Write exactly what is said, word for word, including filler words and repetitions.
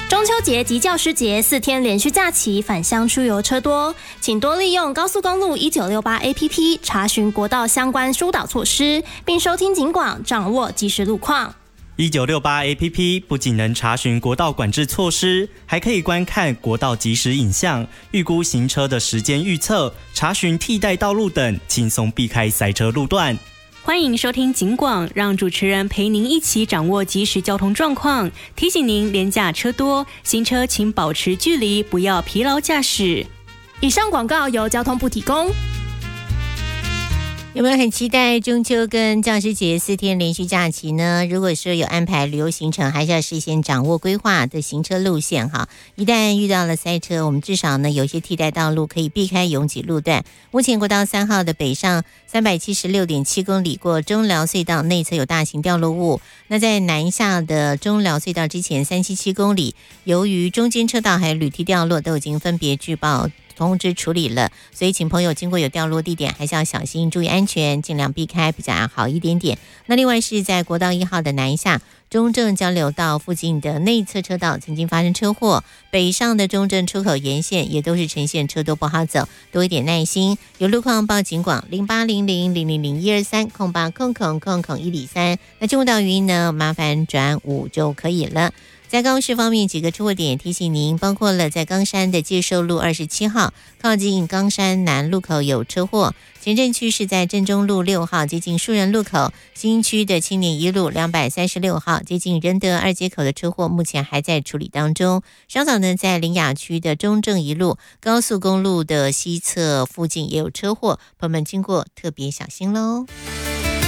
中秋节及教师节四天连续假期，返乡出游车多，请多利用高速公路一九六八 A P P 查询国道相关疏导措施，并收听警广，掌握即时路况。 一九六八 A P P 不仅能查询国道管制措施，还可以观看国道即时影像，预估行车的时间预测，查询替代道路等，轻松避开塞车路段。 欢迎收听警广，让主持人陪您一起掌握即时交通状况，提醒您连假车多，行车请保持距离，不要疲劳驾驶。 以上广告由交通部提供。 有没有很期待中秋跟教师节四天连续假期呢？如果说有安排旅游行程，还是要事先掌握规划的行车路线哈。一旦遇到了塞车，我们至少呢有些替代道路可以避开拥挤路段。目前国道三号的北上三百七十六点七公里过中寮隧道内侧有大型掉落物，那在南下的中寮隧道之前三百七十七公里，由于中间车道还有履梯掉落，都已经分别据报通知处理了，所以请朋友经过有掉落地点还是要小心，注意安全，尽量避开比较好一点点。那另外是在国道一号的南下中正交流道附近的内侧车道曾经发生车祸，北上的中正出口沿线也都是呈现车多不好走，多一点耐心。有路况报警广零八零零零零零一二三空八空空空空一里三，那进入到语音呢，麻烦转五就可以了。在高雄市方面，几个出货点提醒您，包括了在冈山的介寿路二十七号靠近冈山南路口有车祸，前镇区是在正中路六号接近树人路口，新区的青年一路两百三十六号接近仁德二街口的车祸目前还在处理当中。稍早呢，在苓雅区的中正一路高速公路的西侧附近也有车祸，朋友们经过特别小心喽。